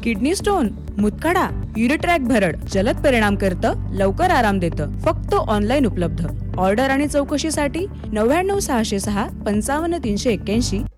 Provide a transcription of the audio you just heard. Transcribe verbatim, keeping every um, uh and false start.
Kidney stone, मुतखडा, युरिट्रॅक भरड जलद परिणाम करतं, लवकर आराम देतं. फक्त ऑनलाईन उपलब्ध. ऑर्डर आणि चौकशीसाठी नव्याण्णव सहाशे सहा पंचावन्न तीनशे एक्क्याऐंशी